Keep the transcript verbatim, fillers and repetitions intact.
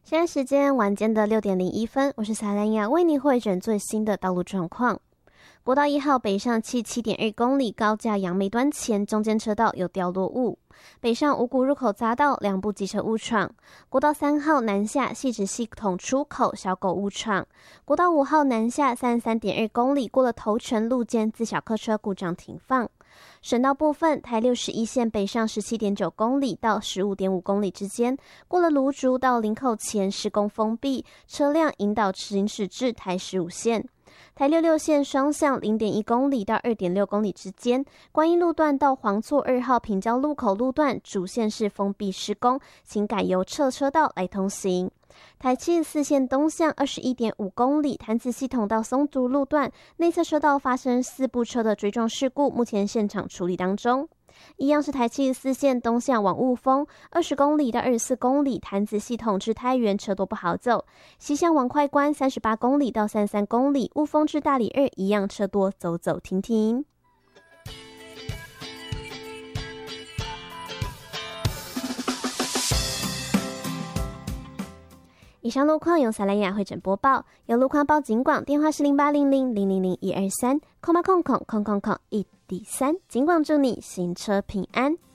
现在时间晚间的六点零一分，我是萨兰亚，为您汇整最新的道路状况。国道一号北上七七点二公里，高架杨梅端前中间车道有掉落物，北上五股入口匝道两部机车误闯。国道三号南下汐止系统出口小狗误闯。国道五号南下三十三点二公里，过了头城路间自小客车故障停放。省道部分，台六十一线北上十七点九公里到十五点五公里之间，过了芦竹到林口前施工封闭，车辆引导行驶至台十五线。台六六线双向零点一公里到二点六公里之间，观音路段到黄厝二号平交路口路段主线是封闭施工，请改由侧车道来通行。台七十四线东向二十一点五公里，潭子系统到松竹路段内侧车道发生四部车的追撞事故，目前现场处理当中。一样是台七十四线东向往雾峰二十公里到二十四公里，潭子系统至太原车多不好走。西向往快关三十八公里到三十三公里，雾峰至大里二一样车多，走走停停。以上路况由萨莱雅汇整播报，有路况报警广，电话是零八零零零零零一二三，空八空空空空空一底三，警广祝你行车平安。